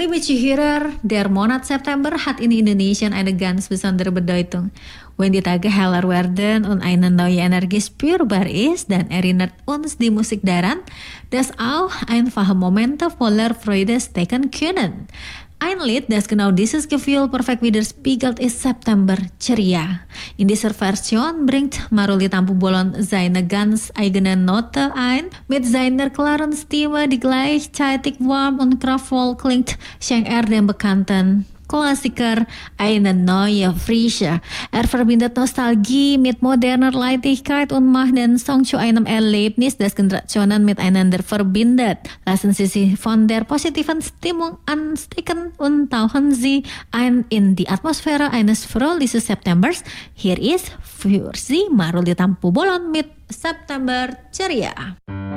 Liebe Zuhörer, der Monat September hat in Indonesien eine ganz besondere Bedeutung. Wenn die Tage heller werden und eine neue Energie spürbar ist, dann erinnert uns die Musik daran, dass auch einfache Momente voller Freude stecken können. Ein Lied, das genau dieses Gefühl perfekt widerspiegelt, ist September Ceria. In dieser Version bringt Maruli Tampu-Bolon seine ganz eigene Note ein. Mit seiner klaren Stimme, die gleichzeitig warm und kraftvoll klingt, schenkt er den bekannten Klassiker eine neue Frische. Er verbindet Nostalgie mit moderner Leichtigkeit und macht den Song zu einem Erlebnis, das Generationen miteinander verbindet. Lassen Sie sich von der positiven Stimmung anstecken und tauchen Sie ein in die Atmosphäre eines fröhlichen Septembers. Hier ist für Sie Maruli Tampu-Bolon mit September Ceria.